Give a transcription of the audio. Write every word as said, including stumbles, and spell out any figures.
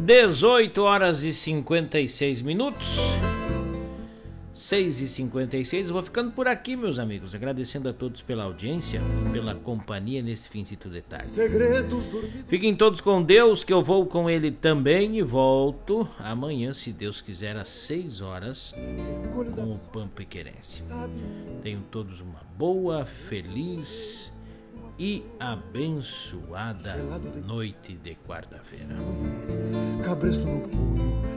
dezoito horas e cinquenta e seis minutos. seis e cinquenta e seis. Eu vou ficando por aqui, meus amigos. Agradecendo a todos pela audiência, pela companhia nesse fincito de tarde. Fiquem todos com Deus, que eu vou com Ele também. E volto amanhã, se Deus quiser, às seis horas, com o Pampequerense. Tenham todos uma boa, feliz e abençoada noite de quarta-feira. Cabresto no punho,